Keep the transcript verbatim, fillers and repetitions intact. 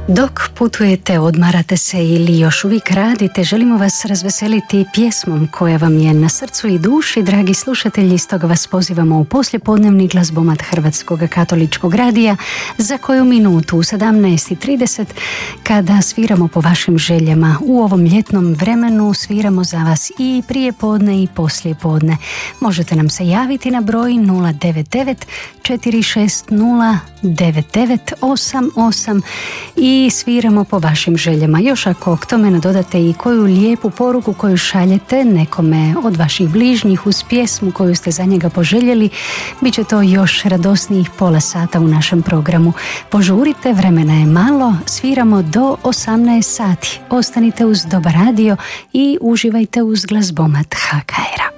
Dok putujete, odmarate se ili još uvijek radite, želimo vas razveseliti pjesmom koja vam je na srcu i duši, dragi slušatelji. Stoga vas pozivamo u poslijepodnevni glazbomat Hrvatskog katoličkog radija za koju minutu u sedamnaest i trideset, kada sviramo po vašim željama. U ovom ljetnom vremenu sviramo za vas i prije podne i poslije podne. Možete nam se javiti na broj nula devet devet četiri šest nula devet devet osam osam i sviramo po vašim željama. Još ako k tome nadodate i koju lijepu poruku koju šaljete nekome od vaših bližnjih uz pjesmu koju ste za njega poželjeli, bit će to još radosnijih pola sata u našem programu. Požurite, vremena je malo, sviramo do osamnaest sati. Ostanite uz Dobar radio i uživajte uz glazbomat ha ka er a.